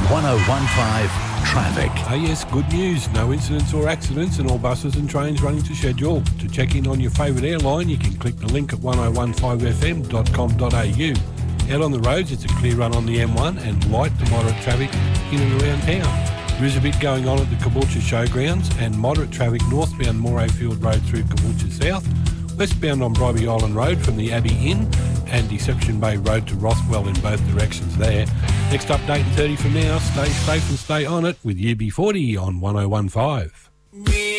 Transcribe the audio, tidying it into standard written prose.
1015 Traffic. Yes, good news. No incidents or accidents and all buses and trains running to schedule. To check in on your favourite airline, you can click the link at 1015fm.com.au. Out on the roads, it's a clear run on the M1 and light to moderate traffic in and around town. There is a bit going on at the Caboolture Showgrounds and moderate traffic northbound Morayfield Road through Caboolture South, westbound on Bribie Island Road from the Abbey Inn and Deception Bay Road to Rothwell in both directions there. Next update at 30 from now. Stay safe and stay on it with UB40 on 1015.